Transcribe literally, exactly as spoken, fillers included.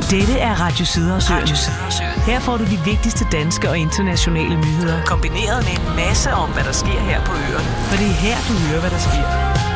Dette er Radio Sydersøen. Her får du de vigtigste danske og internationale nyheder, kombineret med en masse om, hvad der sker her på øerne. For det er her, du hører, hvad der sker.